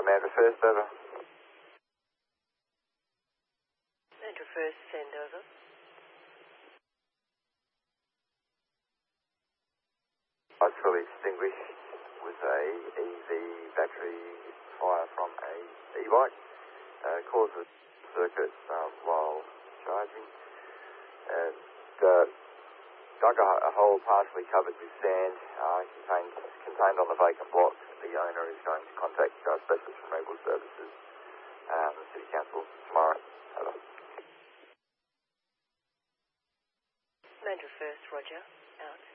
Mandra First, over. Mandra First, send over. Lights fully extinguished with a EV battery fire from a e-bike. Caused a circuit while charging. And dug a hole partially covered with sand, contained on the vacant block. The owner is going to contact specialists from Removal Services, the City Council, tomorrow. Over. Mandra First, Roger, out.